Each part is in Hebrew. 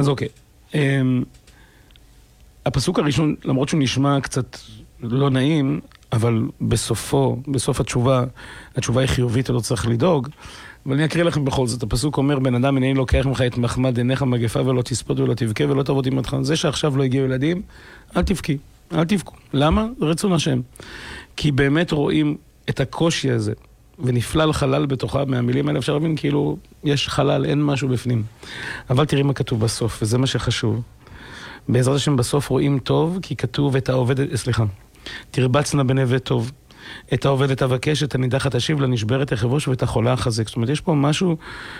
אז אוקיי. הפסוק הראשון, למרות שהוא נשמע קצת לא נעים, אבל בסוף התשובה היא חיובית, לא צריך לדאוג, אבל אני אקריא לכם בכל זאת. הפסוק אומר, בן אדם אינני לוקח ממך את מחמד עיניך מגפה ולא תספוד ולא תבכה ולא תעבוד עמתך. זה שעכשיו לא הגיעו ילדים, אל תבכי, אל תבכו. למה? רצון השם. כי באמת רואים את הקושי הזה, ונפלל חלל בתוכה. מהמילים האלה אפשר להבין כאילו יש חלל, אין משהו בפנים. אבל תראי מה כתוב בסוף, וזה מה שחשוב. בעזרת השם בסוף רואים טוב, כי כתוב את העובדת, תרבצנה בנווה טוב. את העובדת אבקש, את הנידחת תשיב, לנשברת תחבוש ואת החולה החזק. זאת אומרת, יש פה משהו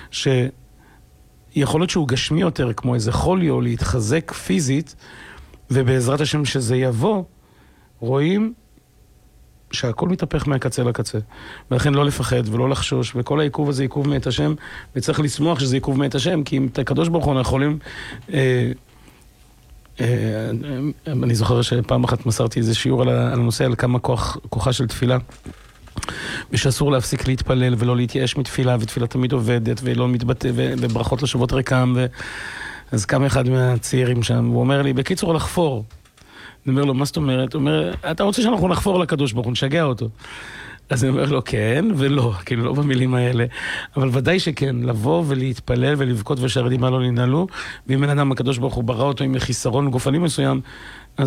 שיכול להיות שהוא גשמי יותר, כמו איזה חוליו, להתחזק פיזית, ובעזרת השם שזה יבוא, רואים שהכל מתהפך מהקצה לקצה. ולכן לא לפחד ולא לחשוש, וכל העיכוב הזה עיכוב מאת השם, וצריך לשמוח שזה עיכוב מאת השם, כי אם את הקדוש ברוך הוא יכולים... אני זוכר שפעם אחת מסרתי איזה שיעור על הנושא, על כמה כוחה של תפילה, ושאסור להפסיק להתפלל ולא להתייאש מתפילה, ותפילה תמיד עובדת ולא מתבטא, וברכות לשוות ריקם. אז קם אחד מהצעירים שם, הוא אומר לי, בקיצור לחפור. אני אומר לו, מה זאת אומרת? הוא אומר, אתה רוצה שאנחנו נחפור לקדוש ברוך הוא, נשגע אותו. אז אני אומר לו, כן ולא, כאילו לא במילים האלה, אבל ודאי שכן, לבוא ולהתפלל ולבכות ושהרדים מה לא ננעלו, ואם אין אדם הקדוש ברוך הוא ברא אותו עם חיסרון גופני מסוים,